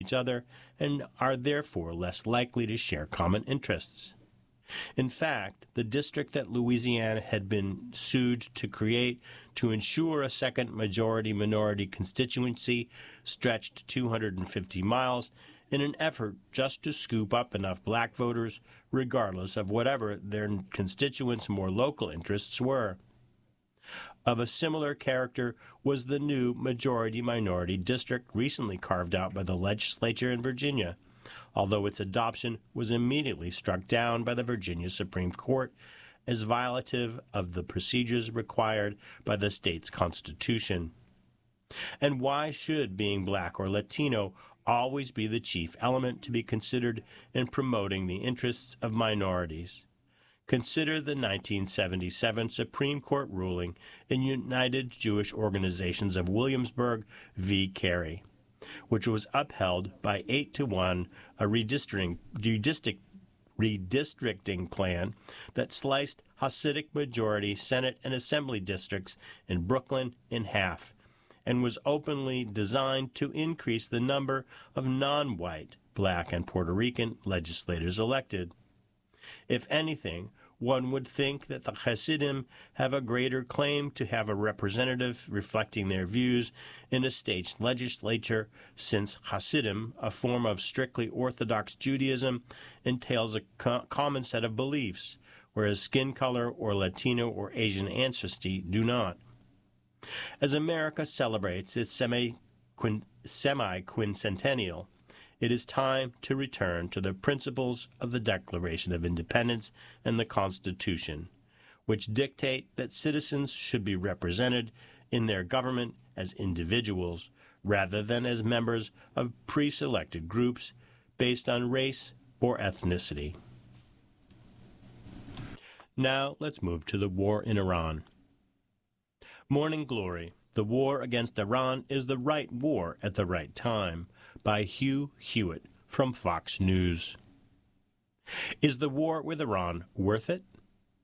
each other and are therefore less likely to share common interests. In fact, the district that Louisiana had been sued to create to ensure a second majority-minority constituency stretched 250 miles in an effort just to scoop up enough black voters, regardless of whatever their constituents' more local interests were. Of a similar character was the new majority-minority district recently carved out by the legislature in Virginia, although its adoption was immediately struck down by the Virginia Supreme Court as violative of the procedures required by the state's constitution. And why should being black or Latino always be the chief element to be considered in promoting the interests of minorities? Consider the 1977 Supreme Court ruling in United Jewish Organizations of Williamsburg v. Carey, which was upheld by 8-1, a redistricting plan that sliced Hasidic majority Senate and Assembly districts in Brooklyn in half, and was openly designed to increase the number of non-white, black, and Puerto Rican legislators elected. If anything, one would think that the Hasidim have a greater claim to have a representative reflecting their views in a state's legislature, since Hasidim, a form of strictly Orthodox Judaism, entails a common set of beliefs, whereas skin color or Latino or Asian ancestry do not. As America celebrates its semi-quincentennial, it is time to return to the principles of the Declaration of Independence and the Constitution, which dictate that citizens should be represented in their government as individuals rather than as members of pre-selected groups based on race or ethnicity. Now let's move to the war in Iran. Morning Glory, the war against Iran is the right war at the right time, by Hugh Hewitt from Fox News. Is the war with Iran worth it?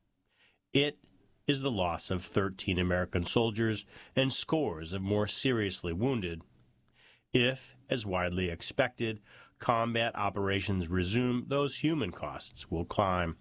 It is the loss of 13 American soldiers and scores of more seriously wounded. If, as widely expected, combat operations resume, those human costs will climb.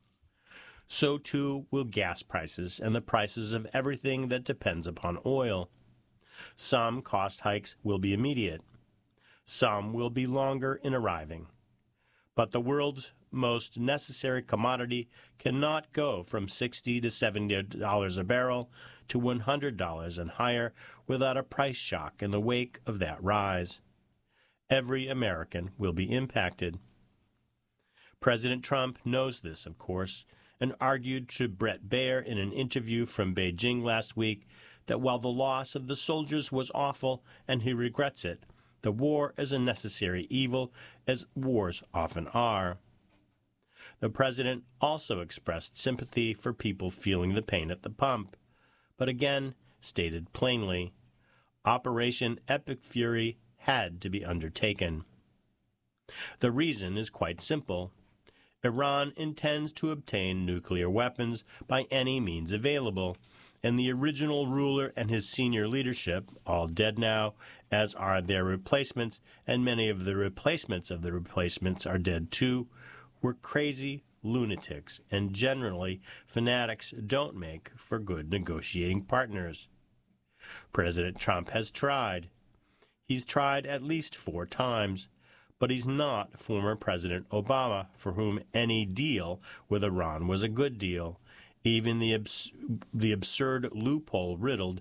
So too will gas prices and the prices of everything that depends upon oil. Some cost hikes will be immediate. Some will be longer in arriving. But the world's most necessary commodity cannot go from $60 to $70 a barrel to $100 and higher without a price shock in the wake of that rise. Every American will be impacted. President Trump knows this, of course, and argued to Bret Baier in an interview from Beijing last week that while the loss of the soldiers was awful and he regrets it, the war is a necessary evil, as wars often are. The president also expressed sympathy for people feeling the pain at the pump, but again stated plainly, Operation Epic Fury had to be undertaken. The reason is quite simple. Iran intends to obtain nuclear weapons by any means available, and the original ruler and his senior leadership, all dead now, as are their replacements, and many of the replacements are dead too, were crazy lunatics, and generally fanatics don't make for good negotiating partners. President Trump has tried. He's tried at least 4 times, but he's not former President Obama, for whom any deal with Iran was a good deal, even the absurd loophole-riddled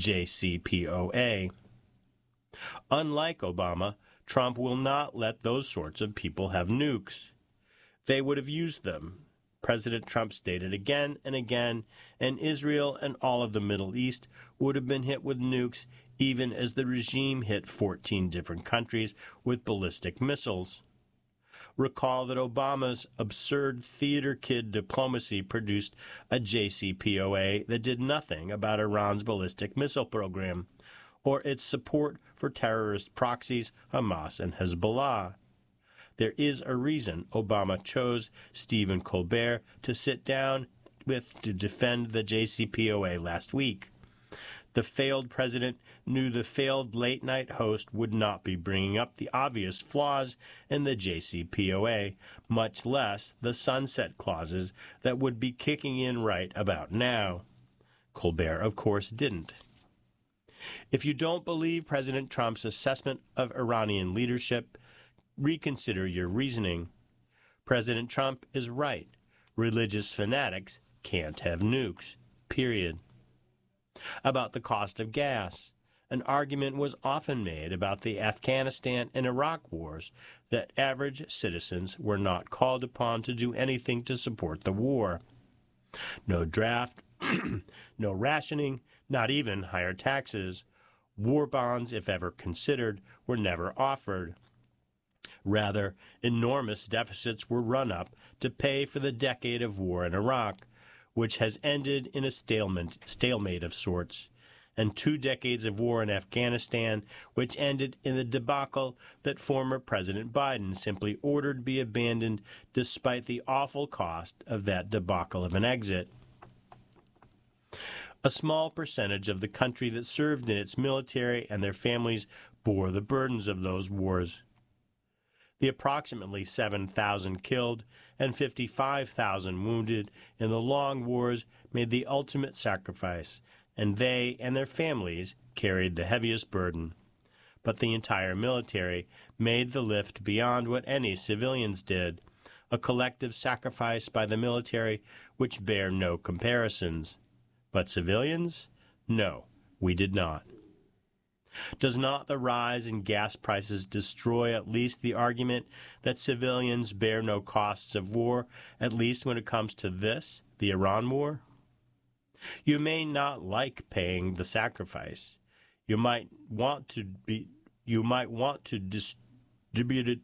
JCPOA. Unlike Obama, Trump will not let those sorts of people have nukes. They would have used them. President Trump stated again and again, and Israel and all of the Middle East would have been hit with nukes even as the regime hit 14 different countries with ballistic missiles. Recall that Obama's absurd theater kid diplomacy produced a JCPOA that did nothing about Iran's ballistic missile program, or its support for terrorist proxies Hamas and Hezbollah. There is a reason Obama chose Stephen Colbert to sit down with to defend the JCPOA last week. The failed president knew the failed late-night host would not be bringing up the obvious flaws in the JCPOA, much less the sunset clauses that would be kicking in right about now. Colbert, of course, didn't. If you don't believe President Trump's assessment of Iranian leadership, reconsider your reasoning. President Trump is right. Religious fanatics can't have nukes. Period. About the cost of gas, an argument was often made about the Afghanistan and Iraq wars that average citizens were not called upon to do anything to support the war. No draft, no rationing, not even higher taxes. War bonds, if ever considered, were never offered. Rather, enormous deficits were run up to pay for the decade of war in Iraq, which has ended in a stalemate of sorts, and 2 decades of war in Afghanistan, which ended in the debacle that former President Biden simply ordered be abandoned despite the awful cost of that debacle of an exit. A small percentage of the country that served in its military and their families bore the burdens of those wars. The approximately 7,000 killed and 55,000 wounded in the long wars made the ultimate sacrifice, and they and their families carried the heaviest burden. But the entire military made the lift beyond what any civilians did, a collective sacrifice by the military which bear no comparisons. But civilians? No, we did not. Does not the rise in gas prices destroy at least the argument that civilians bear no costs of war, at least when it comes to this, the Iran war? You may not like paying the sacrifice. You might want to distribute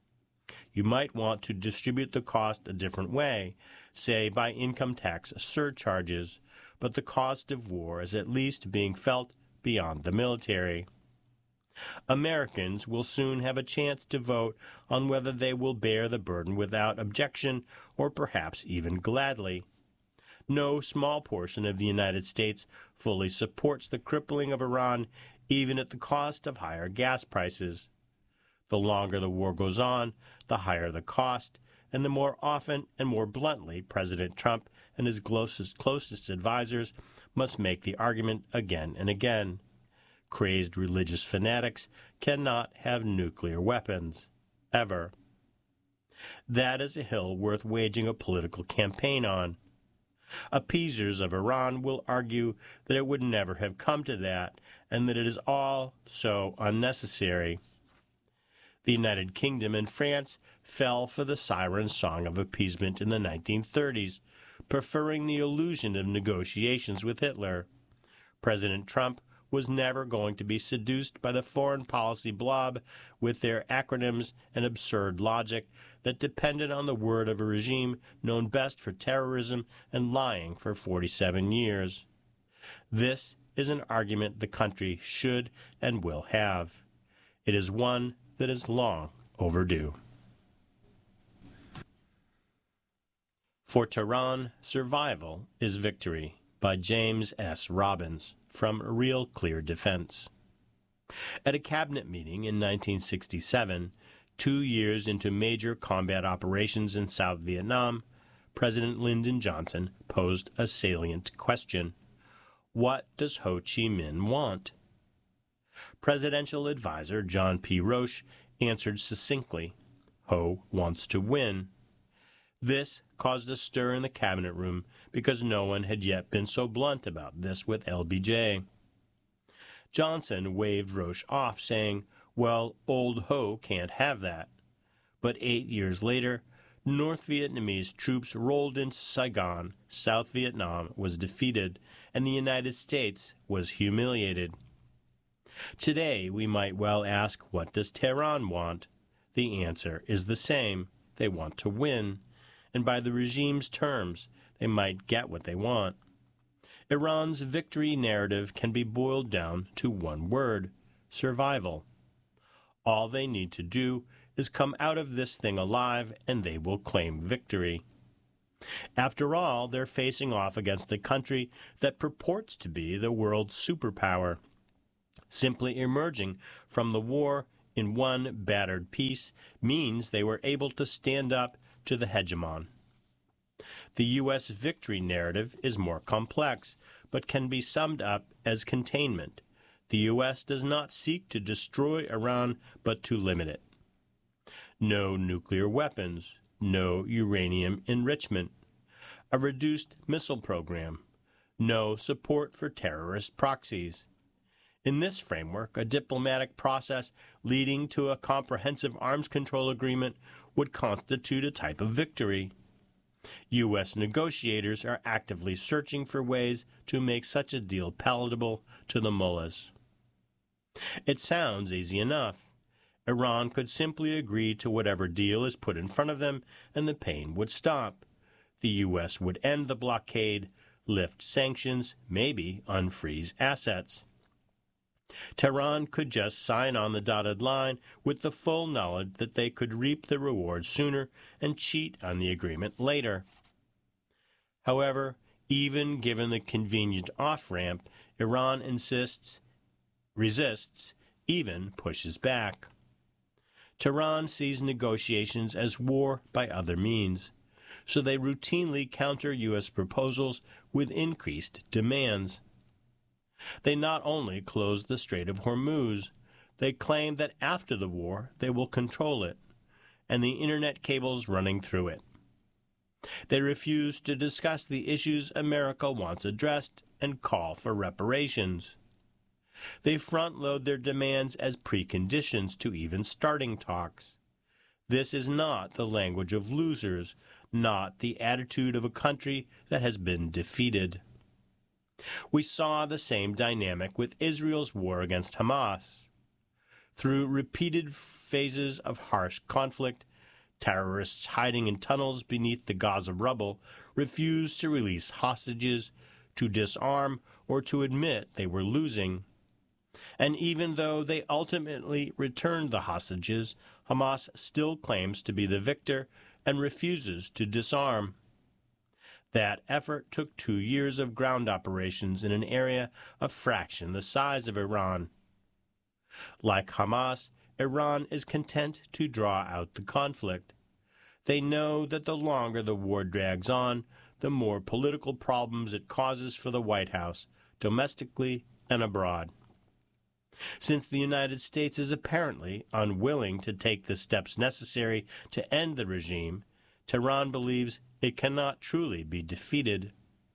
the cost a different way, say by income tax surcharges, but the cost of war is at least being felt beyond the military. Americans will soon have a chance to vote on whether they will bear the burden without objection or perhaps even gladly. No small portion of the United States fully supports the crippling of Iran, even at the cost of higher gas prices. The longer the war goes on, the higher the cost, and the more often and more bluntly President Trump and his closest advisors must make the argument again and again. Crazed religious fanatics cannot have nuclear weapons, ever. That is a hill worth waging a political campaign on. Appeasers of Iran will argue that it would never have come to that, and that it is all so unnecessary. The United Kingdom and France fell for the siren song of appeasement in the 1930s, preferring the illusion of negotiations with Hitler. President Trump was never going to be seduced by the foreign policy blob with their acronyms and absurd logic that depended on the word of a regime known best for terrorism and lying for 47 years. This is an argument the country should and will have. It is one that is long overdue. For Tehran, Survival is Victory by James S. Robbins from Real Clear Defense. At a cabinet meeting in 1967, 2 years into major combat operations in South Vietnam, President Lyndon Johnson posed a salient question. What does Ho Chi Minh want? Presidential advisor John P. Roche answered succinctly, Ho wants to win. This caused a stir in the cabinet room because no one had yet been so blunt about this with LBJ. Johnson waved Roche off, saying, well, old Ho can't have that. But 8 years later, North Vietnamese troops rolled into Saigon, South Vietnam was defeated, and the United States was humiliated. Today, we might well ask, what does Tehran want? The answer is the same. They want to win. And by the regime's terms, they might get what they want. Iran's victory narrative can be boiled down to one word: survival. All they need to do is come out of this thing alive, and they will claim victory. After all, they're facing off against a country that purports to be the world's superpower. Simply emerging from the war in one battered piece means they were able to stand up to the hegemon. The U.S. victory narrative is more complex, but can be summed up as containment. The U.S. does not seek to destroy Iran, but to limit it. No nuclear weapons, no uranium enrichment, a reduced missile program, no support for terrorist proxies. In this framework, a diplomatic process leading to a comprehensive arms control agreement would constitute a type of victory. U.S. negotiators are actively searching for ways to make such a deal palatable to the mullahs. It sounds easy enough. Iran could simply agree to whatever deal is put in front of them, and the pain would stop. The U.S. would end the blockade, lift sanctions, maybe unfreeze assets. Tehran could just sign on the dotted line with the full knowledge that they could reap the rewards sooner and cheat on the agreement later. However, even given the convenient off-ramp, Iran resists, even pushes back. Tehran sees negotiations as war by other means, so they routinely counter U.S. proposals with increased demands. They not only close the Strait of Hormuz, they claim that after the war they will control it, and the internet cables running through it. They refuse to discuss the issues America wants addressed and call for reparations. They front-load their demands as preconditions to even starting talks. This is not the language of losers, not the attitude of a country that has been defeated. We saw the same dynamic with Israel's war against Hamas. Through repeated phases of harsh conflict, terrorists hiding in tunnels beneath the Gaza rubble refused to release hostages, to disarm, or to admit they were losing. And even though they ultimately returned the hostages, Hamas still claims to be the victor and refuses to disarm. That effort took 2 years of ground operations in an area a fraction the size of Iran. Like Hamas, Iran is content to draw out the conflict. They know that the longer the war drags on, the more political problems it causes for the White House, domestically and abroad. Since the United States is apparently unwilling to take the steps necessary to end the regime, Tehran believes it cannot truly be defeated.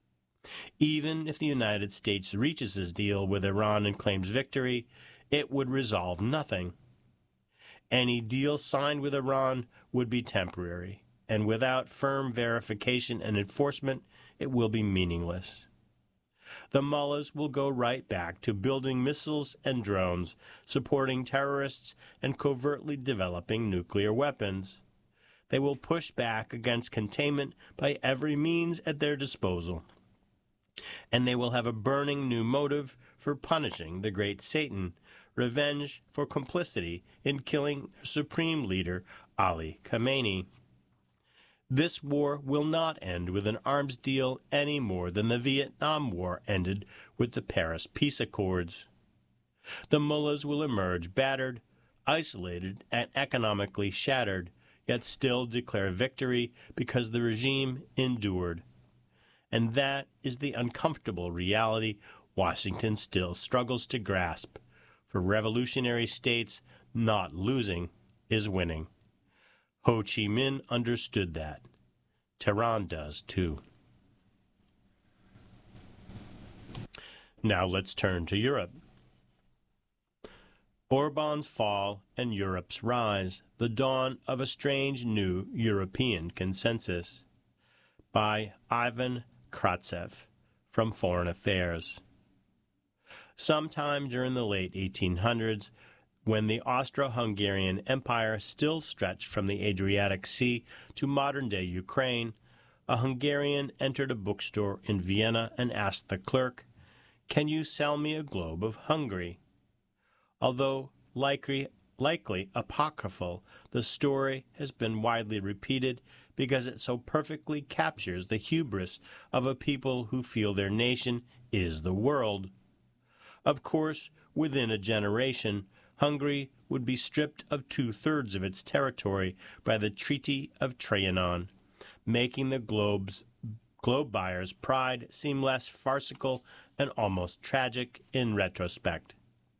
Even if the United States reaches this deal with Iran and claims victory, it would resolve nothing. Any deal signed with Iran would be temporary, and without firm verification and enforcement, it will be meaningless. The mullahs will go right back to building missiles and drones, supporting terrorists, and covertly developing nuclear weapons. They will push back against containment by every means at their disposal. And they will have a burning new motive for punishing the great Satan, revenge for complicity in killing their supreme leader, Ali Khamenei. This war will not end with an arms deal any more than the Vietnam War ended with the Paris Peace Accords. The mullahs will emerge battered, isolated, and economically shattered, yet still declare victory because the regime endured. And that is the uncomfortable reality Washington still struggles to grasp. For revolutionary states, not losing is winning. Ho Chi Minh understood that. Tehran does too. Now let's turn to Europe. Orban's fall and Europe's rise, the dawn of a strange new European consensus. By Ivan Kratzev from Foreign Affairs. Sometime during the late 1800s, when the Austro-Hungarian Empire still stretched from the Adriatic Sea to modern-day Ukraine, a Hungarian entered a bookstore in Vienna and asked the clerk, "Can you sell me a globe of Hungary?" Although likely likely apocryphal, the story has been widely repeated because it so perfectly captures the hubris of a people who feel their nation is the world. Of course, within a generation, Hungary would be stripped of 2/3 of its territory by the Treaty of Trianon, making the globe buyer's pride seem less farcical and almost tragic in retrospect.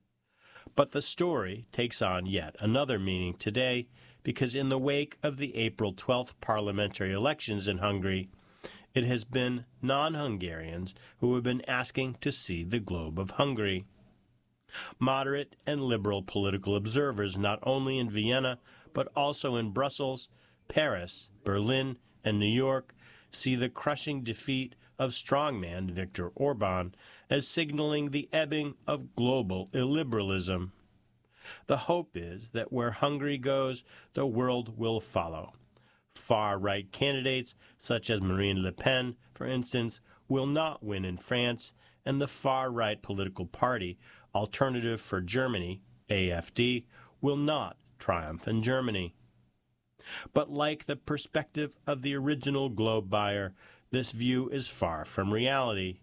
But the story takes on yet another meaning today, because in the wake of the April 12th parliamentary elections in Hungary, it has been non-Hungarians who have been asking to see the globe of Hungary. Moderate and liberal political observers not only in Vienna, but also in Brussels, Paris, Berlin, and New York see the crushing defeat of strongman Viktor Orban as signaling the ebbing of global illiberalism. The hope is that where Hungary goes, the world will follow. Far-right candidates, such as Marine Le Pen, for instance, will not win in France, and the far-right political party, Alternative for Germany, AfD, will not triumph in Germany. But like the perspective of the original globe buyer, this view is far from reality.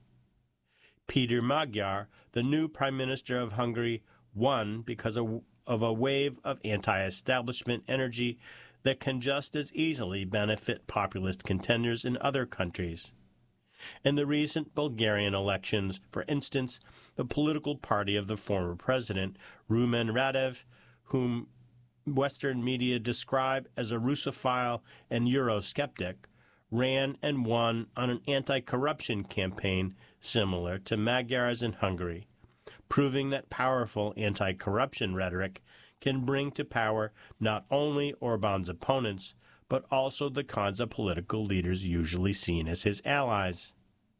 Peter Magyar, the new Prime Minister of Hungary, won because of a wave of anti-establishment energy that can just as easily benefit populist contenders in other countries. In the recent Bulgarian elections, for instance, the political party of the former president, Rumen Radev, whom Western media describe as a Russophile and Eurosceptic, ran and won on an anti-corruption campaign similar to Magyar's in Hungary, proving that powerful anti-corruption rhetoric can bring to power not only Orban's opponents, but also the kinds of political leaders usually seen as his allies.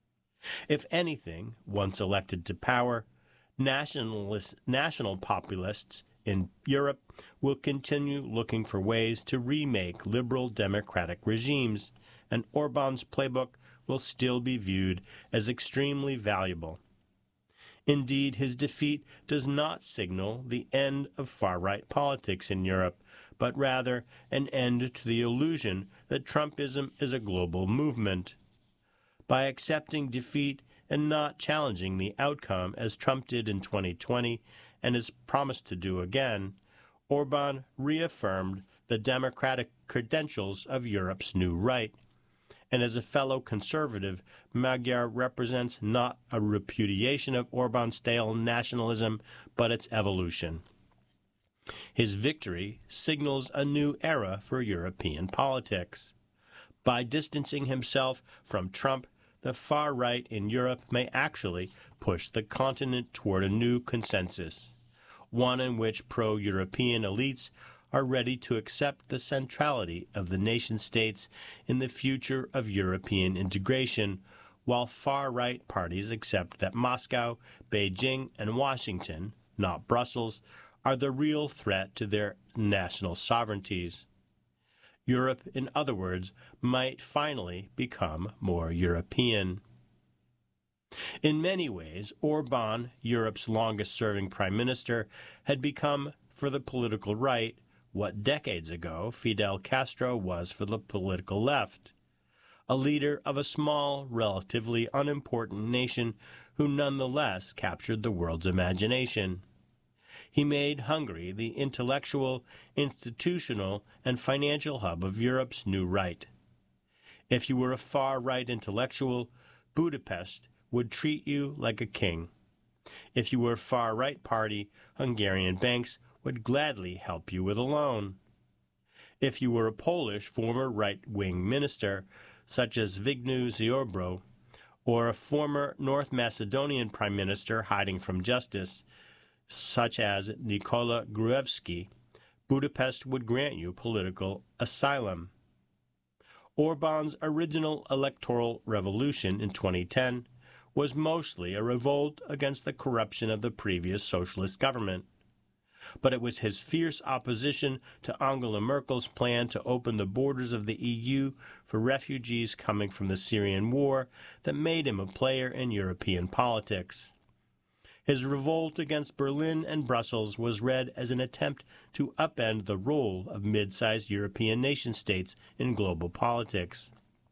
If anything, once elected to power, national populists in Europe will continue looking for ways to remake liberal democratic regimes, and Orban's playbook will still be viewed as extremely valuable. Indeed, his defeat does not signal the end of far-right politics in Europe, but rather an end to the illusion that Trumpism is a global movement. By accepting defeat and not challenging the outcome as Trump did in 2020 and has promised to do again, Orban reaffirmed the democratic credentials of Europe's new right. And as a fellow conservative, Magyar represents not a repudiation of Orban's stale nationalism, but its evolution. His victory signals a new era for European politics. By distancing himself from Trump, the far right in Europe may actually push the continent toward a new consensus, one in which pro-European elites are ready to accept the centrality of the nation-states in the future of European integration, while far-right parties accept that Moscow, Beijing, and Washington, not Brussels, are the real threat to their national sovereignties. Europe, in other words, might finally become more European. In many ways, Orban, Europe's longest-serving prime minister, had become, for the political right, what decades ago Fidel Castro was for the political left, a leader of a small, relatively unimportant nation who nonetheless captured the world's imagination. He made Hungary the intellectual, institutional, and financial hub of Europe's new right. If you were a far-right intellectual, Budapest would treat you like a king. If you were a far-right party, Hungarian banks would gladly help you with a loan. If you were a Polish former right-wing minister, such as Zbigniew Ziobro, or a former North Macedonian prime minister hiding from justice, such as Nikola Gruevski, Budapest would grant you political asylum. Orban's original electoral revolution in 2010 was mostly a revolt against the corruption of the previous socialist government. But it was his fierce opposition to Angela Merkel's plan to open the borders of the EU for refugees coming from the Syrian war that made him a player in European politics. His revolt against Berlin and Brussels was read as an attempt to upend the role of mid-sized European nation-states in global politics.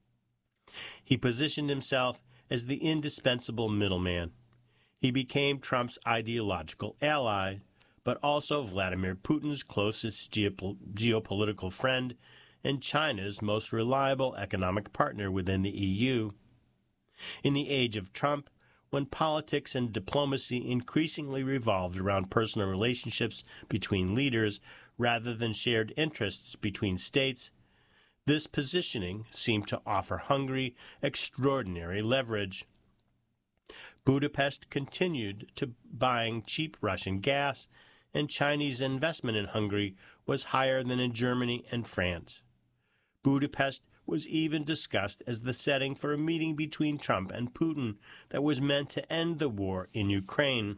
He positioned himself as the indispensable middleman. He became Trump's ideological ally, but also Vladimir Putin's closest geopolitical friend and China's most reliable economic partner within the EU. In the age of Trump, when politics and diplomacy increasingly revolved around personal relationships between leaders rather than shared interests between states, this positioning seemed to offer Hungary extraordinary leverage. Budapest continued to buying cheap Russian gas, and Chinese investment in Hungary was higher than in Germany and France. Budapest was even discussed as the setting for a meeting between Trump and Putin that was meant to end the war in Ukraine.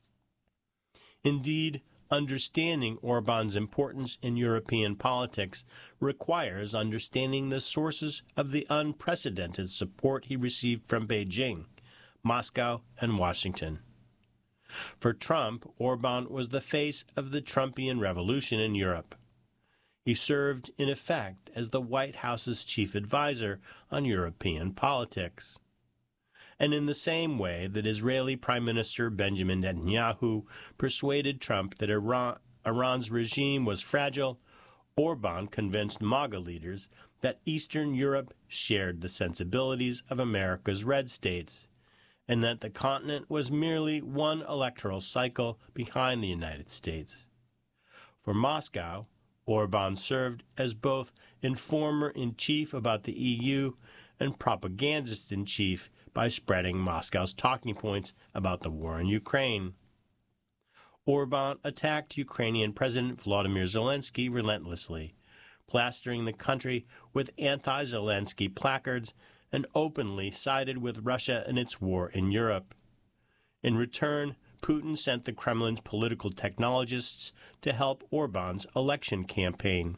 Indeed, understanding Orbán's importance in European politics requires understanding the sources of the unprecedented support he received from Beijing, Moscow, and Washington. For Trump, Orbán was the face of the Trumpian revolution in Europe. He served, in effect, as the White House's chief advisor on European politics. And in the same way that Israeli Prime Minister Benjamin Netanyahu persuaded Trump that Iran's regime was fragile, Orbán convinced MAGA leaders that Eastern Europe shared the sensibilities of America's red states, and that the continent was merely one electoral cycle behind the United States. For Moscow, Orbán served as both informer-in-chief about the EU and propagandist-in-chief by spreading Moscow's talking points about the war in Ukraine. Orbán attacked Ukrainian President Volodymyr Zelensky relentlessly, plastering the country with anti-Zelensky placards and openly sided with Russia in its war in Europe. In return, Putin sent the Kremlin's political technologists to help Orbán's election campaign.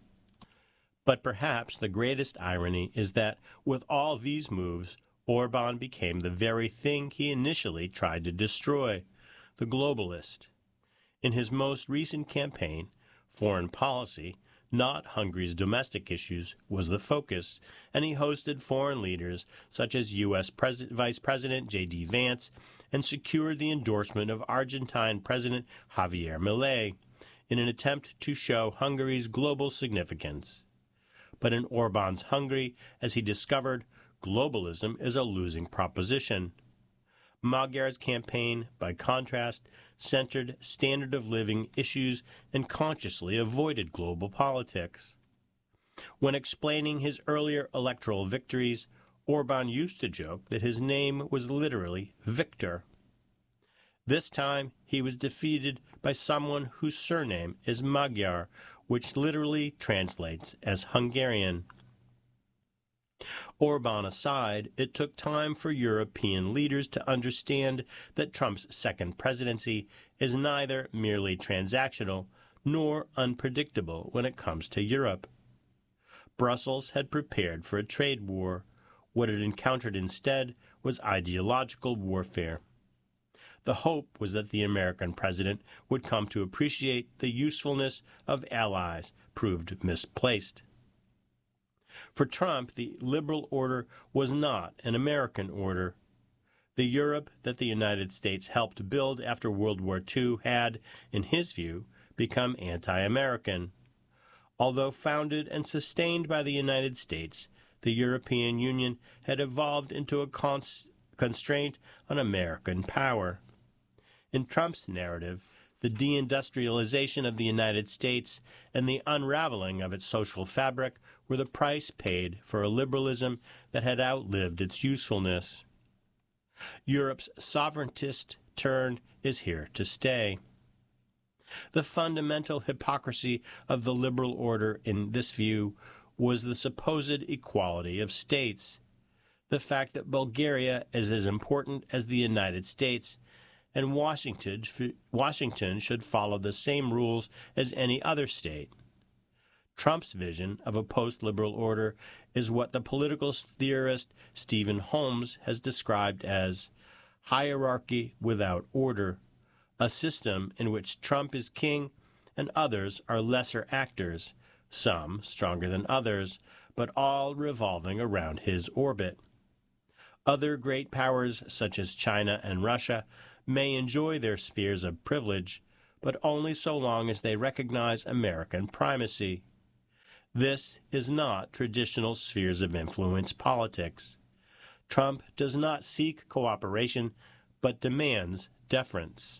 But perhaps the greatest irony is that, with all these moves, Orbán became the very thing he initially tried to destroy, the globalist. In his most recent campaign, foreign policy, not Hungary's domestic issues, was the focus, and he hosted foreign leaders such as U.S. Vice President J.D. Vance and secured the endorsement of Argentine President Javier Milei in an attempt to show Hungary's global significance. But in Orbán's Hungary, as he discovered, globalism is a losing proposition. Magyar's campaign, by contrast, centered standard of living issues and consciously avoided global politics. When explaining his earlier electoral victories, Orbán used to joke that his name was literally Victor. This time, he was defeated by someone whose surname is Magyar, which literally translates as Hungarian. Orbán aside, it took time for European leaders to understand that Trump's second presidency is neither merely transactional nor unpredictable when it comes to Europe. Brussels had prepared for a trade war. What it encountered instead was ideological warfare. The hope was that the American president would come to appreciate the usefulness of allies proved misplaced. For Trump, the liberal order was not an American order. The Europe that the United States helped build after World War II had, in his view, become anti-American. Although founded and sustained by the United States, the European Union had evolved into a constraint on American power. In Trump's narrative, the deindustrialization of the United States and the unraveling of its social fabric were the price paid for a liberalism that had outlived its usefulness. Europe's sovereigntist turn is here to stay. The fundamental hypocrisy of the liberal order in this view was the supposed equality of states. The fact that Bulgaria is as important as the United States, and Washington should follow the same rules as any other state. Trump's vision of a post-liberal order is what the political theorist Stephen Holmes has described as hierarchy without order, a system in which Trump is king and others are lesser actors, some stronger than others, but all revolving around his orbit. Other great powers, such as China and Russia, may enjoy their spheres of privilege, but only so long as they recognize American primacy. This is not traditional spheres of influence politics. Trump does not seek cooperation, but demands deference.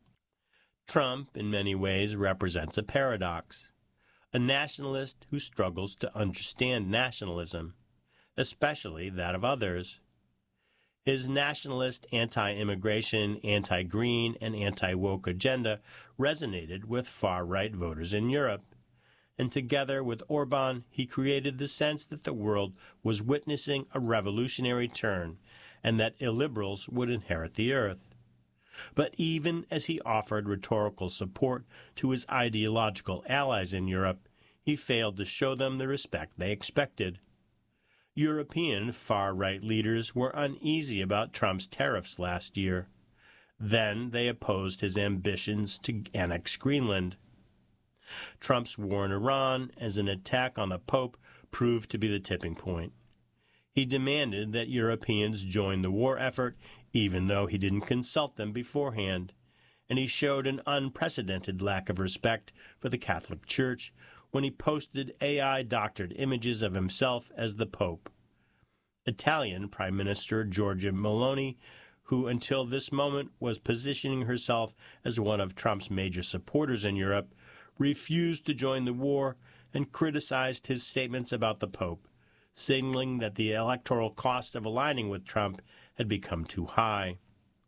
Trump, in many ways, represents a paradox, a nationalist who struggles to understand nationalism, especially that of others. His nationalist, anti-immigration, anti-green, and anti-woke agenda resonated with far-right voters in Europe, and together with Orban, he created the sense that the world was witnessing a revolutionary turn and that illiberals would inherit the earth. But even as he offered rhetorical support to his ideological allies in Europe, he failed to show them the respect they expected. European far-right leaders were uneasy about Trump's tariffs last year. Then they opposed his ambitions to annex Greenland. Trump's war in Iran as an attack on the Pope proved to be the tipping point. He demanded that Europeans join the war effort, even though he didn't consult them beforehand, and he showed an unprecedented lack of respect for the Catholic Church when he posted AI-doctored images of himself as the Pope. Italian Prime Minister Giorgia Meloni, who until this moment was positioning herself as one of Trump's major supporters in Europe, refused to join the war and criticized his statements about the Pope, signaling that the electoral cost of aligning with Trump had become too high.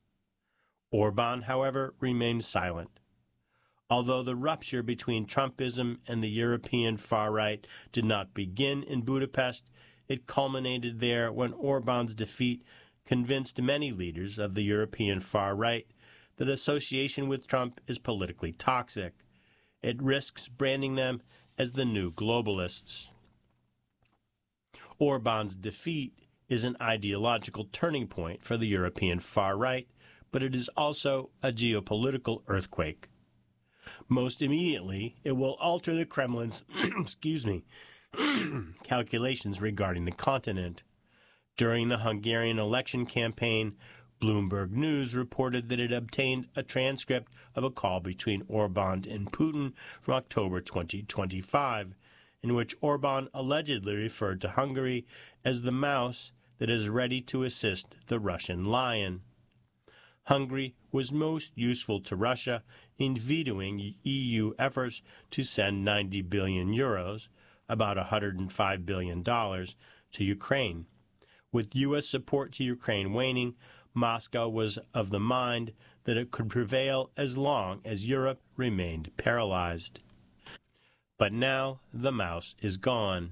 Orban, however, remained silent. Although the rupture between Trumpism and the European far-right did not begin in Budapest, it culminated there when Orban's defeat convinced many leaders of the European far-right that association with Trump is politically toxic. It risks branding them as the new globalists. Orban's defeat is an ideological turning point for the European far-right, but it is also a geopolitical earthquake. Most immediately, it will alter the Kremlin's calculations regarding the continent. During the Hungarian election campaign, Bloomberg News reported that it obtained a transcript of a call between Orban and Putin from October 2025, in which Orban allegedly referred to Hungary as the mouse that is ready to assist the Russian lion. Hungary was most useful to Russia in vetoing EU efforts to send 90 billion euros, about $105 billion, to Ukraine. With U.S. support to Ukraine waning, Moscow was of the mind that it could prevail as long as Europe remained paralyzed. But now the mouse is gone.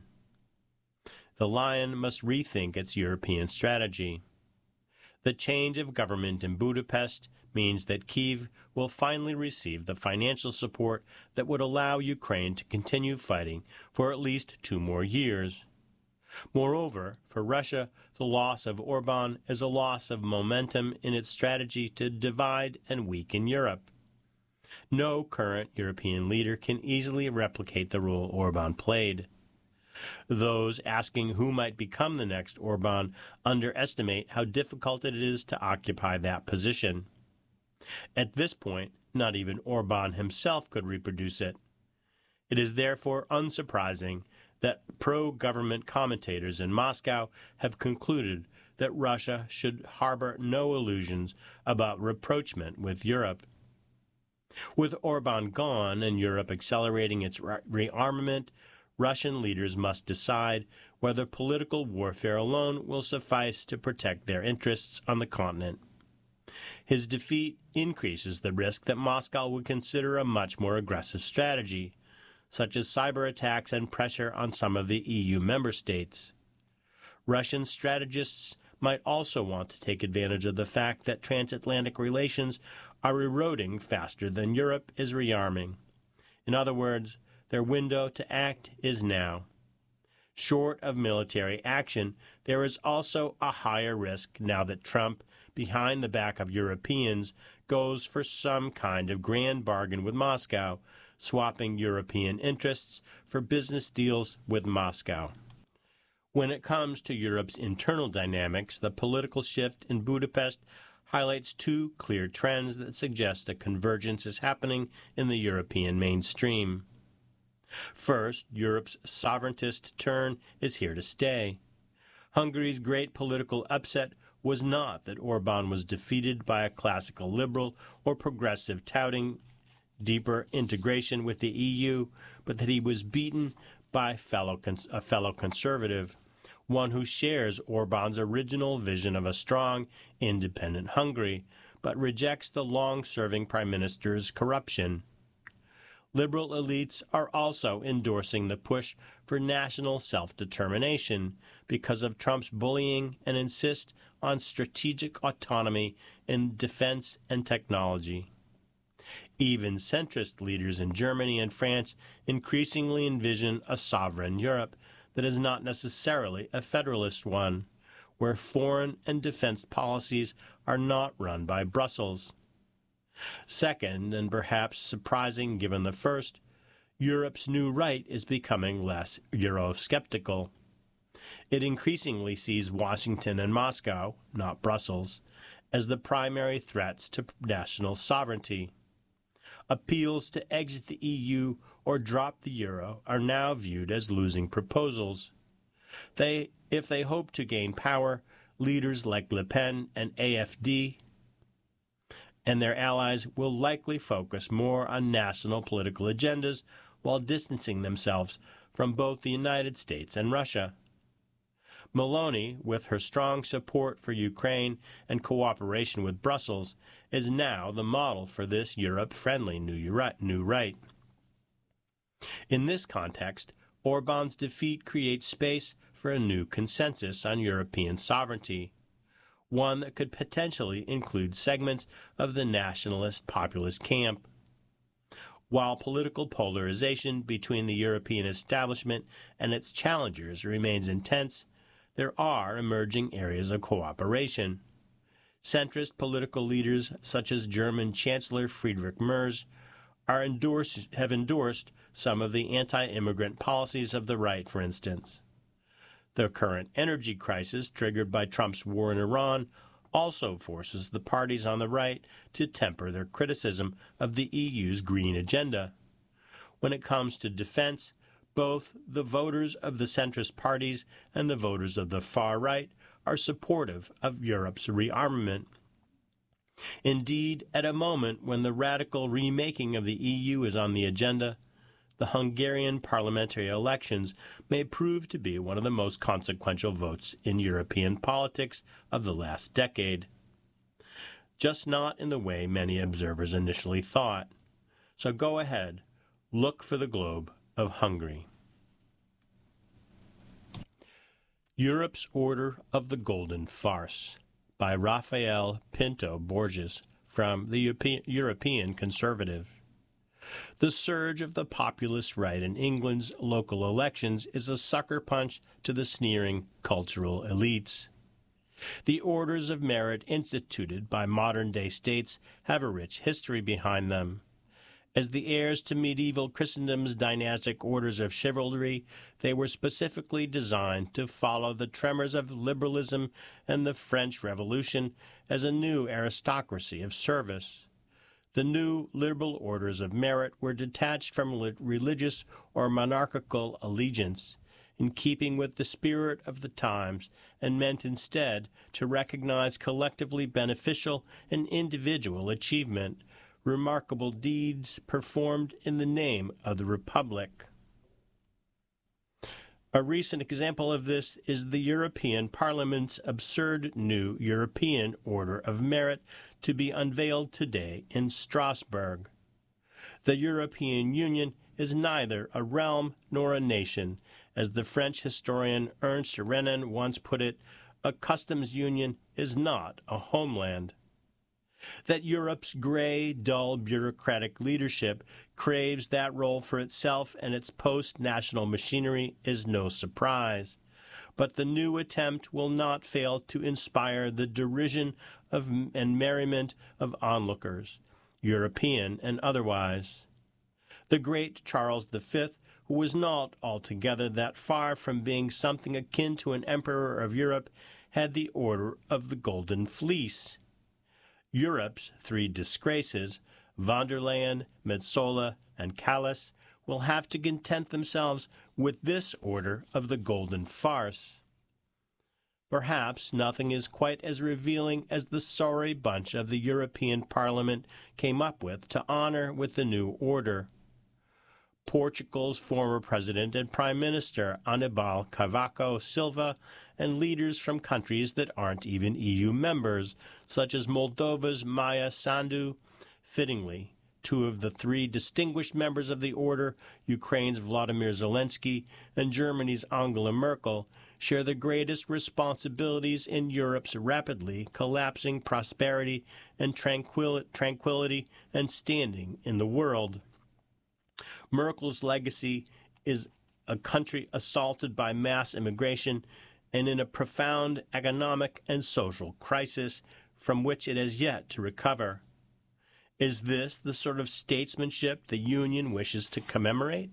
The lion must rethink its European strategy. The change of government in Budapest means that Kyiv will finally receive the financial support that would allow Ukraine to continue fighting for at least 2 more years. Moreover, for Russia, the loss of Orban is a loss of momentum in its strategy to divide and weaken Europe. No current European leader can easily replicate the role Orban played. Those asking who might become the next Orban underestimate how difficult it is to occupy that position. At this point, not even Orban himself could reproduce it. It is therefore unsurprising that pro-government commentators in Moscow have concluded that Russia should harbor no illusions about rapprochement with Europe. With Orban gone and Europe accelerating its rearmament, Russian leaders must decide whether political warfare alone will suffice to protect their interests on the continent. His defeat increases the risk that Moscow would consider a much more aggressive strategy, such as cyber attacks and pressure on some of the EU member states. Russian strategists might also want to take advantage of the fact that transatlantic relations are eroding faster than Europe is rearming. In other words, their window to act is now. Short of military action, there is also a higher risk now that Trump, behind the back of Europeans, goes for some kind of grand bargain with Moscow, swapping European interests for business deals with Moscow. When it comes to Europe's internal dynamics, the political shift in Budapest highlights two clear trends that suggest a convergence is happening in the European mainstream. First, Europe's sovereigntist turn is here to stay. Hungary's great political upset was not that Orbán was defeated by a classical liberal or progressive touting deeper integration with the EU, but that he was beaten by a fellow conservative, one who shares Orbán's original vision of a strong, independent Hungary, but rejects the long-serving prime minister's corruption. Liberal elites are also endorsing the push for national self-determination because of Trump's bullying and insist on strategic autonomy in defense and technology. Even centrist leaders in Germany and France increasingly envision a sovereign Europe that is not necessarily a federalist one, where foreign and defense policies are not run by Brussels. Second, and perhaps surprising given the first, Europe's new right is becoming less Eurosceptical. It increasingly sees Washington and Moscow, not Brussels, as the primary threats to national sovereignty. Appeals to exit the EU or drop the euro are now viewed as losing proposals. If they hope to gain power, leaders like Le Pen and AfD and their allies will likely focus more on national political agendas while distancing themselves from both the United States and Russia. Meloni, with her strong support for Ukraine and cooperation with Brussels, is now the model for this Europe-friendly new right. In this context, Orbán's defeat creates space for a new consensus on European sovereignty, one that could potentially include segments of the nationalist populist camp. While political polarization between the European establishment and its challengers remains intense, there are emerging areas of cooperation. Centrist political leaders such as German Chancellor Friedrich Merz have endorsed some of the anti-immigrant policies of the right, for instance. The current energy crisis triggered by Trump's war in Iran also forces the parties on the right to temper their criticism of the EU's green agenda. When it comes to defense, both the voters of the centrist parties and the voters of the far right are supportive of Europe's rearmament. Indeed, at a moment when the radical remaking of the EU is on the agenda, the Hungarian parliamentary elections may prove to be one of the most consequential votes in European politics of the last decade. Just not in the way many observers initially thought. So go ahead, look for the globe of Hungary. Europe's Order of the Golden Farce by Rafael Pinto Borges from the European Conservative. The surge of the populist right in England's local elections is a sucker punch to the sneering cultural elites. The orders of merit instituted by modern-day states have a rich history behind them. As the heirs to medieval Christendom's dynastic orders of chivalry, they were specifically designed to follow the tremors of liberalism and the French Revolution as a new aristocracy of service. The new liberal orders of merit were detached from religious or monarchical allegiance, in keeping with the spirit of the times, and meant instead to recognize collectively beneficial and individual achievement, remarkable deeds performed in the name of the Republic. A recent example of this is the European Parliament's absurd new European Order of Merit to be unveiled today in Strasbourg. The European Union is neither a realm nor a nation. As the French historian Ernst Renan once put it, a customs union is not a homeland. That Europe's gray, dull, bureaucratic leadership craves that role for itself and its post-national machinery is no surprise. but the new attempt will not fail to inspire the derision and merriment of onlookers, European and otherwise. The great Charles V, who was not altogether that far from being something akin to an emperor of Europe, had the Order of the Golden Fleece. Europe's three disgraces, von der Leyen, Metsola, and Kallas, will have to content themselves with this order of the golden farce. Perhaps nothing is quite as revealing as the sorry bunch of the European Parliament came up with to honor with the new order. Portugal's former president and prime minister, Aníbal Cavaco Silva, and leaders from countries that aren't even EU members, such as Moldova's Maia Sandu. Fittingly, two of the three distinguished members of the order, Ukraine's Vladimir Zelensky and Germany's Angela Merkel, share the greatest responsibilities in Europe's rapidly collapsing prosperity and tranquility and standing in the world. Merkel's legacy is a country assaulted by mass immigration and in a profound economic and social crisis from which it has yet to recover. Is this the sort of statesmanship the Union wishes to commemorate?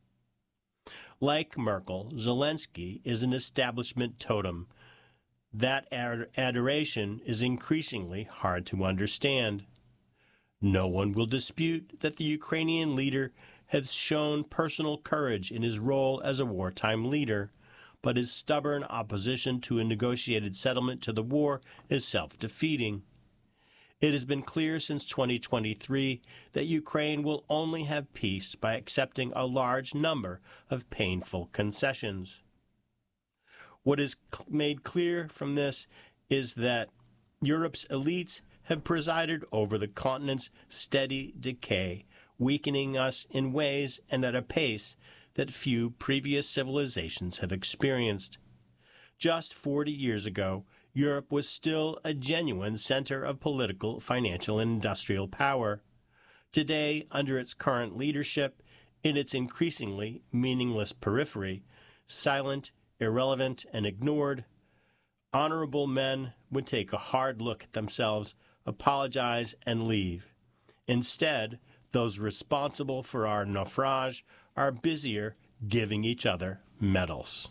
Like Merkel, Zelensky is an establishment totem. That adoration is increasingly hard to understand. No one will dispute that the Ukrainian leader has shown personal courage in his role as a wartime leader, but his stubborn opposition to a negotiated settlement to the war is self-defeating. It has been clear since 2023 that Ukraine will only have peace by accepting a large number of painful concessions. What is made clear from this is that Europe's elites have presided over the continent's steady decay, weakening us in ways and at a pace that few previous civilizations have experienced. Just 40 years ago, Europe was still a genuine center of political, financial, and industrial power. Today, under its current leadership, in its increasingly meaningless periphery, silent, irrelevant, and ignored, honorable men would take a hard look at themselves, apologize, and leave. Instead, those responsible for our naufrage are busier giving each other medals.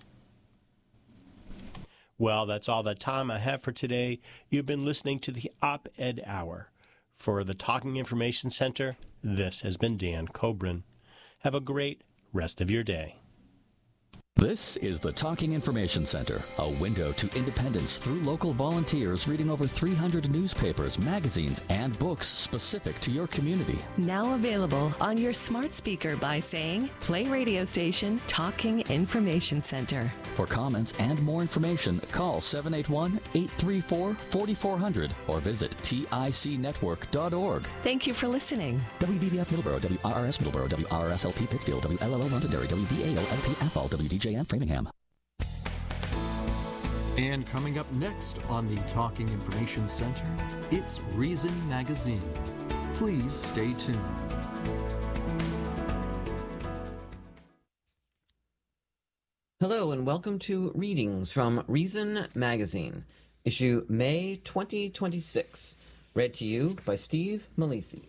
Well, that's all the time I have for today. You've been listening to the Op-Ed Hour. For the Talking Information Center, this has been Dan Kobrin. Have a great rest of your day. This is the Talking Information Center, a window to independence through local volunteers reading over 300 newspapers, magazines, and books specific to your community. Now available on your smart speaker by saying, play radio station Talking Information Center. For comments and more information, call 781-834-4400 or visit ticnetwork.org. Thank you for listening. WVBF Middleborough, WRRS Middleborough, WRRS-LP Pittsfield, WLLO Londonderry, WVAO-LP Athol, WDJM Framingham. And coming up next on the Talking Information Center, it's Reason Magazine. Please stay tuned. Hello and welcome to Readings from Reason Magazine, issue May 2026, read to you by Steve Malisi.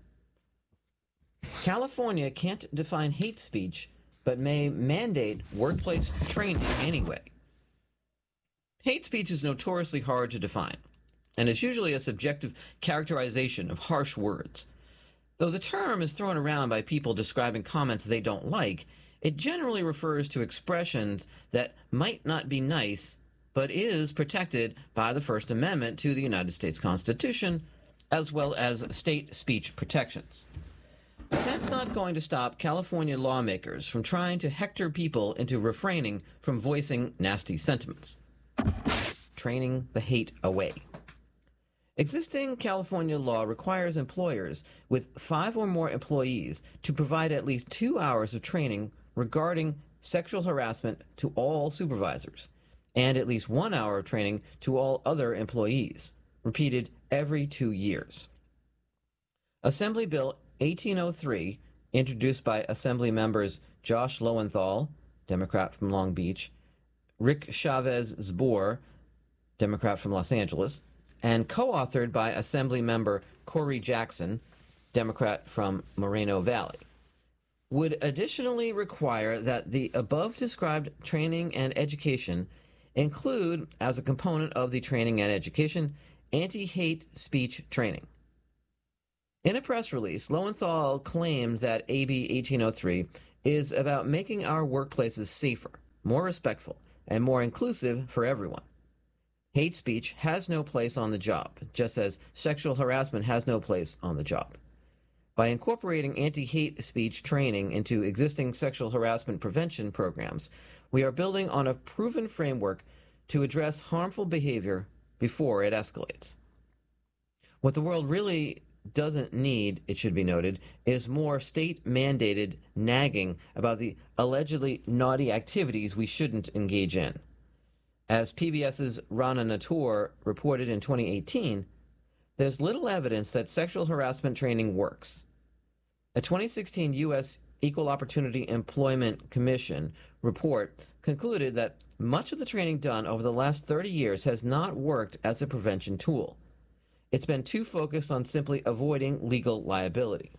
California can't define hate speech, but may mandate workplace training anyway. Hate speech is notoriously hard to define, and is usually a subjective characterization of harsh words. Though the term is thrown around by people describing comments they don't like, it generally refers to expressions that might not be nice, but is protected by the First Amendment to the United States Constitution, as well as state speech protections. But that's not going to stop California lawmakers from trying to hector people into refraining from voicing nasty sentiments. Training the hate away. Existing California law requires employers with 5 or more employees to provide at least 2 hours of training regarding sexual harassment to all supervisors, and at least 1 hour of training to all other employees, repeated every 2 years. Assembly Bill 1803, introduced by Assembly members Josh Lowenthal, Democrat from Long Beach, Rick Chavez Zbor, Democrat from Los Angeles, and co-authored by Assembly member Corey Jackson, Democrat from Moreno Valley, would additionally require that the above-described training and education include, as a component of the training and education, anti-hate speech training. In a press release, Lowenthal claimed that AB 1803 is about making our workplaces safer, more respectful, and more inclusive for everyone. Hate speech has no place on the job, just as sexual harassment has no place on the job. By incorporating anti-hate speech training into existing sexual harassment prevention programs, we are building on a proven framework to address harmful behavior before it escalates. What the world really doesn't need, it should be noted, is more state-mandated nagging about the allegedly naughty activities we shouldn't engage in. As PBS's Rana Natour reported in 2018, there's little evidence that sexual harassment training works. A 2016 U.S. Equal Opportunity Employment Commission report concluded that much of the training done over the last 30 years has not worked as a prevention tool. It's been too focused on simply avoiding legal liability.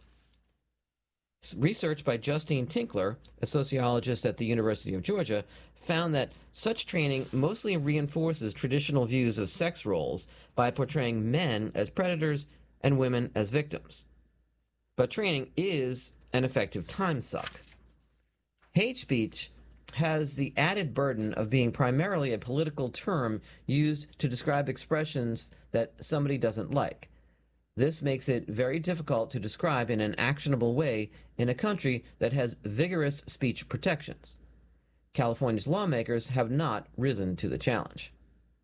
Research by Justine Tinkler, a sociologist at the University of Georgia, found that such training mostly reinforces traditional views of sex roles by portraying men as predators and women as victims. But training is an effective time suck. Hate speech has the added burden of being primarily a political term used to describe expressions that somebody doesn't like. This makes it very difficult to describe in an actionable way in a country that has vigorous speech protections. California's lawmakers have not risen to the challenge.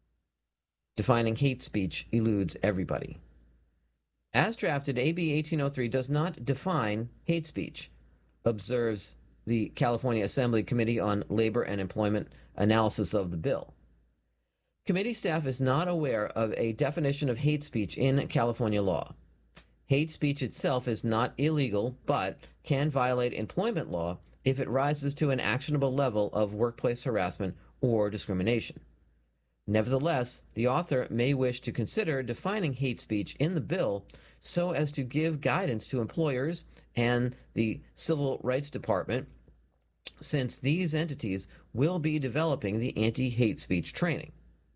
Defining hate speech eludes everybody. As drafted, AB 1803 does not define hate speech, observes the California Assembly Committee on Labor and Employment analysis of the bill. Committee staff is not aware of a definition of hate speech in California law. Hate speech itself is not illegal, but can violate employment law if it rises to an actionable level of workplace harassment or discrimination. Nevertheless, the author may wish to consider defining hate speech in the bill so as to give guidance to employers and the Civil Rights Department, since these entities will be developing the anti-hate speech training.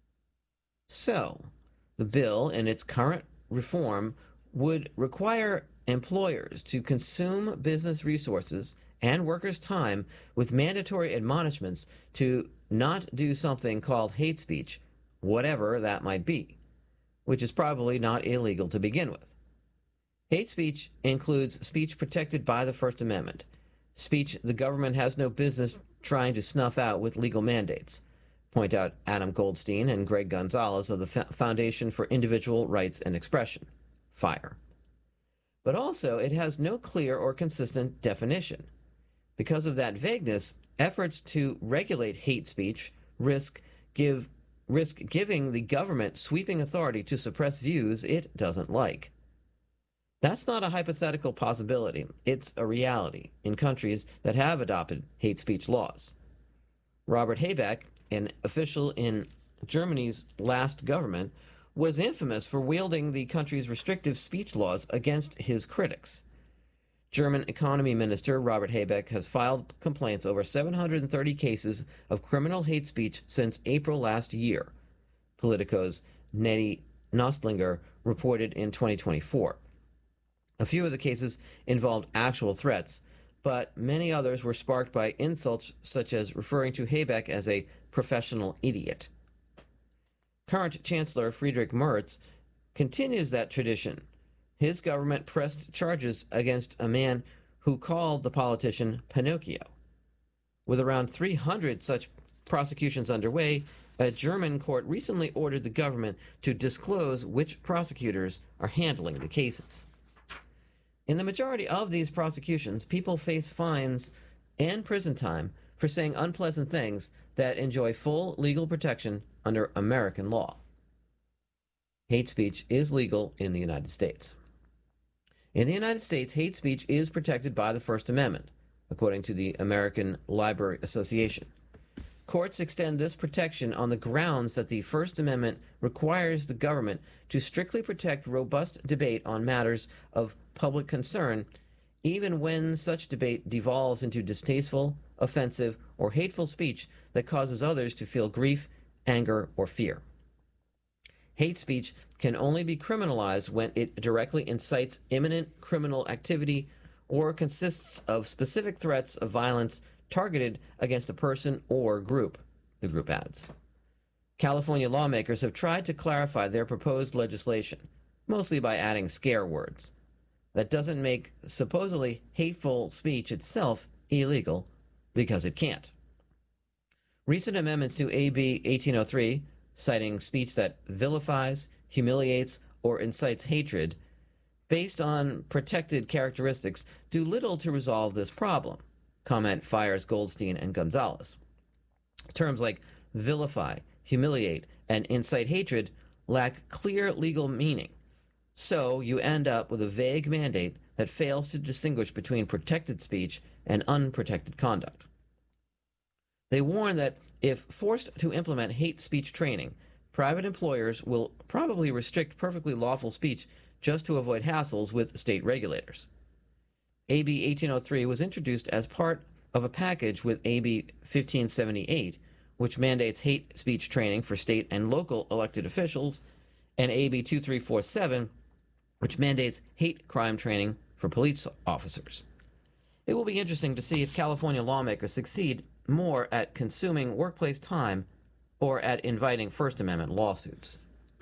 So, the bill, in its current reform, would require employers to consume business resources and workers' time with mandatory admonishments to not do something called hate speech, whatever that might be, which is probably not illegal to begin with. Hate speech includes speech protected by the First Amendment, speech the government has no business trying to snuff out with legal mandates, point out Adam Goldstein and Greg Gonzalez of the Foundation for Individual Rights and Expression, FIRE. But also, it has no clear or consistent definition. Because of that vagueness, efforts to regulate hate speech risk giving the government sweeping authority to suppress views it doesn't like. That's not a hypothetical possibility. It's a reality in countries that have adopted hate speech laws. Robert Habeck, an official in Germany's last government, was infamous for wielding the country's restrictive speech laws against his critics. German economy minister Robert Habeck has filed complaints over 730 cases of criminal hate speech since April last year, Politico's Nettie Nostlinger reported in 2024. A few of the cases involved actual threats, but many others were sparked by insults such as referring to Habeck as a professional idiot. Current Chancellor Friedrich Merz continues that tradition. His government pressed charges against a man who called the politician Pinocchio. With around 300 such prosecutions underway, a German court recently ordered the government to disclose which prosecutors are handling the cases. In the majority of these prosecutions, people face fines and prison time for saying unpleasant things that enjoy full legal protection under American law. Hate speech is legal in the United States. In the United States, hate speech is protected by the First Amendment, according to the American Library Association. Courts extend this protection on the grounds that the First Amendment requires the government to strictly protect robust debate on matters of public concern, even when such debate devolves into distasteful, offensive, or hateful speech that causes others to feel grief, anger, or fear. Hate speech can only be criminalized when it directly incites imminent criminal activity or consists of specific threats of violence targeted against a person or group, the group adds. California lawmakers have tried to clarify their proposed legislation, mostly by adding scare words. That doesn't make supposedly hateful speech itself illegal, because it can't. Recent amendments to AB 1803, citing speech that vilifies, humiliates, or incites hatred, based on protected characteristics, do little to resolve this problem, comment Fires, Goldstein, and Gonzalez. Terms like vilify, humiliate, and incite hatred lack clear legal meaning, so you end up with a vague mandate that fails to distinguish between protected speech and unprotected conduct. They warn that if forced to implement hate speech training, private employers will probably restrict perfectly lawful speech just to avoid hassles with state regulators. AB 1803 was introduced as part of a package with AB 1578, which mandates hate speech training for state and local elected officials, and AB 2347, which mandates hate crime training for police officers. It will be interesting to see if California lawmakers succeed more at consuming workplace time or at inviting First Amendment lawsuits.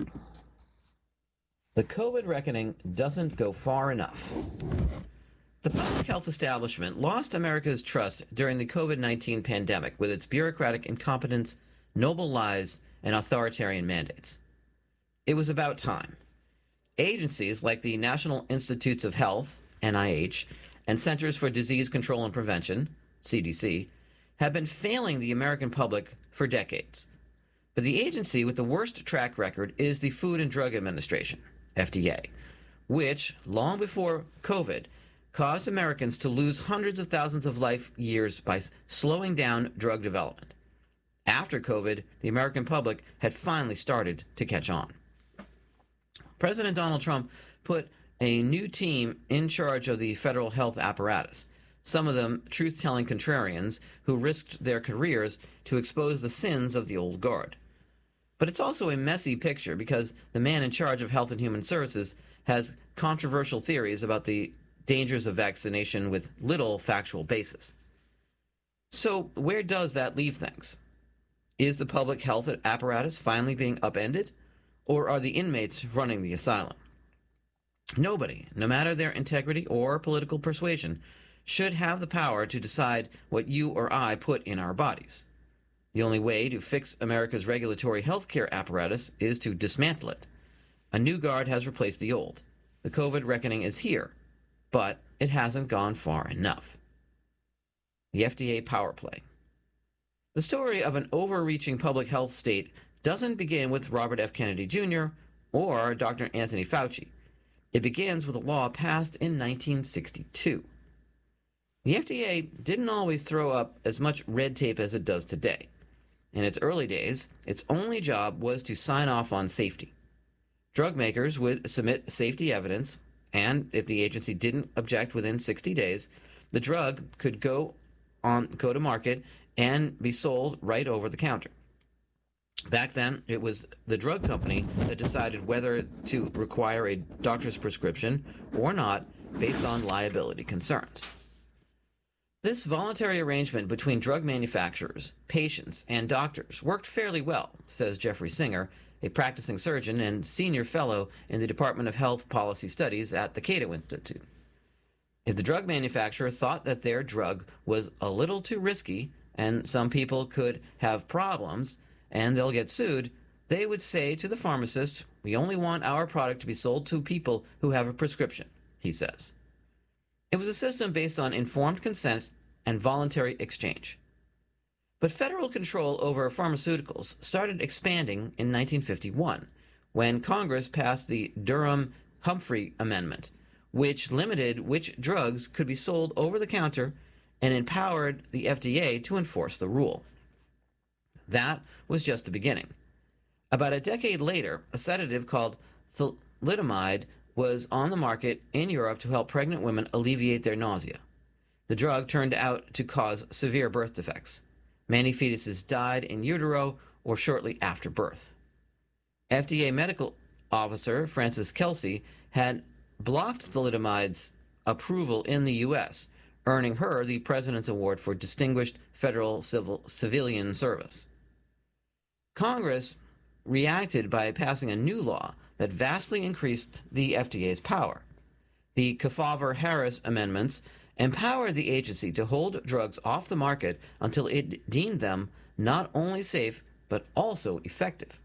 The COVID reckoning doesn't go far enough. The public health establishment lost America's trust during the COVID-19 pandemic with its bureaucratic incompetence, noble lies, and authoritarian mandates. It was about time. Agencies like the National Institutes of Health, NIH, and Centers for Disease Control and Prevention, CDC, have been failing the American public for decades. But the agency with the worst track record is the Food and Drug Administration, FDA, which, long before COVID, caused Americans to lose hundreds of thousands of life years by slowing down drug development. After COVID, the American public had finally started to catch on. President Donald Trump put a new team in charge of the federal health apparatus, some of them truth-telling contrarians who risked their careers to expose the sins of the old guard. But it's also a messy picture because the man in charge of Health and Human Services has controversial theories about the dangers of vaccination with little factual basis. So where does that leave things? Is the public health apparatus finally being upended, or are the inmates running the asylum? Nobody, no matter their integrity or political persuasion, should have the power to decide what you or I put in our bodies. The only way to fix America's regulatory healthcare apparatus is to dismantle it. A new guard has replaced the old. The COVID reckoning is here, but it hasn't gone far enough. The FDA power play. The story of an overreaching public health state doesn't begin with Robert F. Kennedy Jr. or Dr. Anthony Fauci. It begins with a law passed in 1962. The FDA didn't always throw up as much red tape as it does today. In its early days, its only job was to sign off on safety. Drug makers would submit safety evidence, and if the agency didn't object within 60 days, the drug could go to market and be sold right over the counter. Back then, it was the drug company that decided whether to require a doctor's prescription or not based on liability concerns. This voluntary arrangement between drug manufacturers, patients, and doctors worked fairly well, says Jeffrey Singer, a practicing surgeon and senior fellow in the Department of Health Policy Studies at the Cato Institute. If the drug manufacturer thought that their drug was a little too risky and some people could have problems and they'll get sued, they would say to the pharmacist, "We only want our product to be sold to people who have a prescription," he says. It was a system based on informed consent and voluntary exchange. But federal control over pharmaceuticals started expanding in 1951, when Congress passed the Durham-Humphrey Amendment, which limited which drugs could be sold over the counter and empowered the FDA to enforce the rule. that was just the beginning. About a decade later, a sedative called thalidomide was on the market in Europe to help pregnant women alleviate their nausea. The drug turned out to cause severe birth defects. Many fetuses died in utero or shortly after birth. FDA medical officer Frances Kelsey had blocked thalidomide's approval in the U.S., earning her the President's Award for Distinguished Federal Civilian Service. Congress reacted by passing a new law that vastly increased the FDA's power. The Kefauver-Harris amendments empowered the agency to hold drugs off the market until it deemed them not only safe, but also effective.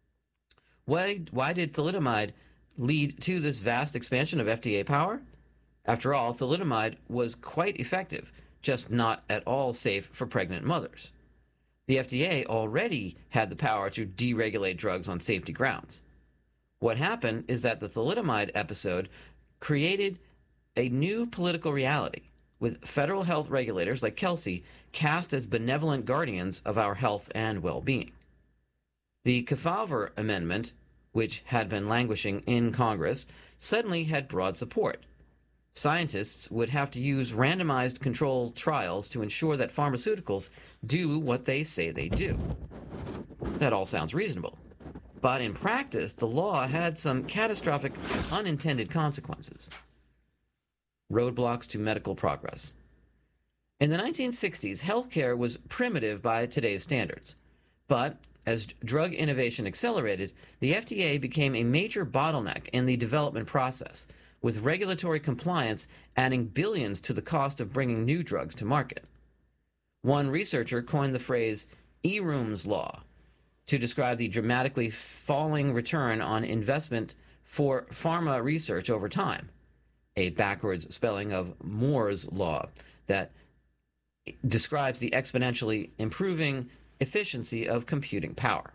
Why did thalidomide lead to this vast expansion of FDA power? After all, thalidomide was quite effective, just not at all safe for pregnant mothers. The FDA already had the power to deregulate drugs on safety grounds. What happened is that the thalidomide episode created a new political reality, with federal health regulators like Kelsey cast as benevolent guardians of our health and well-being. The Kefauver Amendment, which had been languishing in Congress, suddenly had broad support. Scientists would have to use randomized controlled trials to ensure that pharmaceuticals do what they say they do. That all sounds reasonable. But in practice, the law had some catastrophic unintended consequences. Roadblocks to medical progress. In the 1960s, healthcare was primitive by today's standards. But as drug innovation accelerated, the FDA became a major bottleneck in the development process, with regulatory compliance adding billions to the cost of bringing new drugs to market. One researcher coined the phrase Eroom's Law to describe the dramatically falling return on investment for pharma research over time, a backwards spelling of Moore's Law that describes the exponentially improving efficiency of computing power.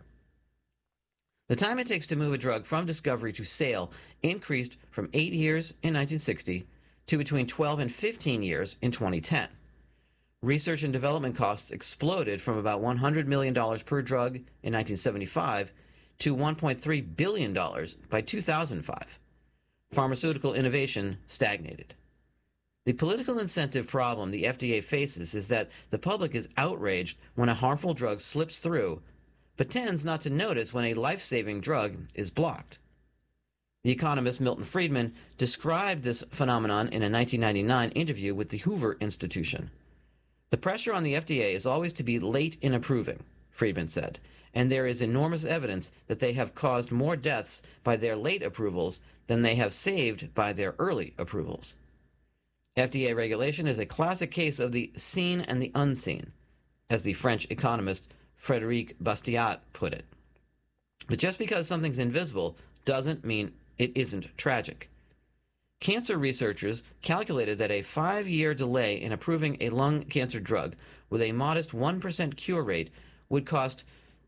The time it takes to move a drug from discovery to sale increased from 8 years in 1960 to between 12 and 15 years in 2010. Research and development costs exploded from about $100 million per drug in 1975 to $1.3 billion by 2005. Pharmaceutical innovation stagnated. The political incentive problem the FDA faces is that the public is outraged when a harmful drug slips through, but tends not to notice when a life-saving drug is blocked. The economist Milton Friedman described this phenomenon in a 1999 interview with the Hoover Institution. The pressure on the FDA is always to be late in approving, Friedman said, and there is enormous evidence that they have caused more deaths by their late approvals than they have saved by their early approvals. FDA regulation is a classic case of the seen and the unseen, as the French economist Frédéric Bastiat put it. But just because something's invisible doesn't mean it isn't tragic. Cancer researchers calculated that a 5-year delay in approving a lung cancer drug with a modest 1% cure rate would cost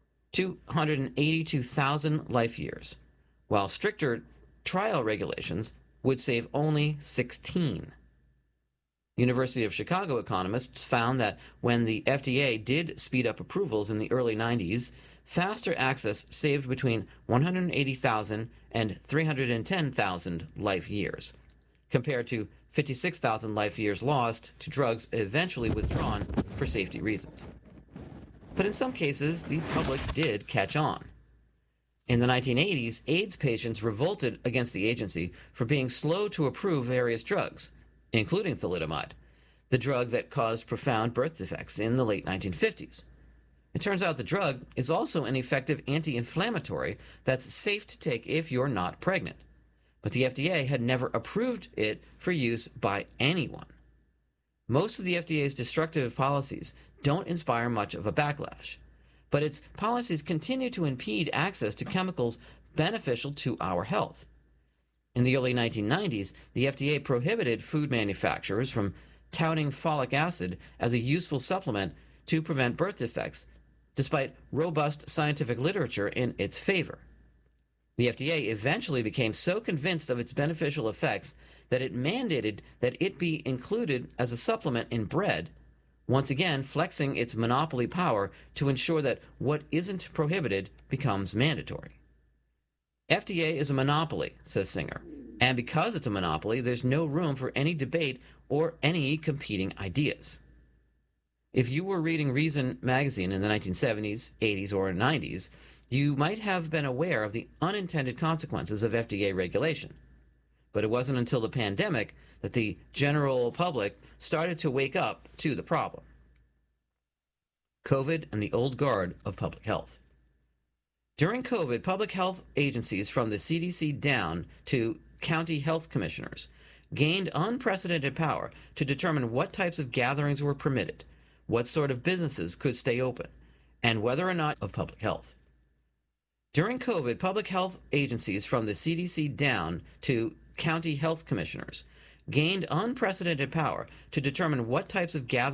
282,000 life years, while stricter trial regulations would save only 16. University of Chicago economists found that when the FDA did speed up approvals in the early 90s, faster access saved between 180,000 and 310,000 life years, compared to 56,000 life years lost to drugs eventually withdrawn for safety reasons. But in some cases, the public did catch on. In the 1980s, AIDS patients revolted against the agency for being slow to approve various drugs, including thalidomide, the drug that caused profound birth defects in the late 1950s. It turns out the drug is also an effective anti-inflammatory that's safe to take if you're not pregnant, but the FDA had never approved it for use by anyone. Most of the FDA's destructive policies don't inspire much of a backlash, but its policies continue to impede access to chemicals beneficial to our health. In the early 1990s, the FDA prohibited food manufacturers from touting folic acid as a useful supplement to prevent birth defects, despite robust scientific literature in its favor. The FDA eventually became so convinced of its beneficial effects that it mandated that it be included as a supplement in bread, once again flexing its monopoly power to ensure that what isn't prohibited becomes mandatory. FDA is a monopoly, says Singer, and because it's a monopoly, there's no room for any debate or any competing ideas. If you were reading Reason magazine in the 1970s, 80s, or 90s, you might have been aware of the unintended consequences of FDA regulation. But it wasn't until the pandemic that the general public started to wake up to the problem. COVID and the old guard of public health. During COVID, public health agencies from the CDC down to county health commissioners gained unprecedented power to determine what types of gatherings were permitted, what sort of businesses could stay open, and whether or not of public health. During COVID, public health agencies from the CDC down to county health commissioners gained unprecedented power to determine what types of gatherings